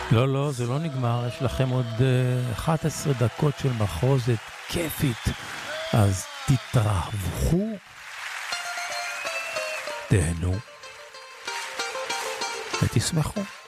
לא, לא, זה לא נגמר, יש לכם עוד 11 דקות של מחרוזת כיפית, אז תתרחבו, תהנו ותשמחו.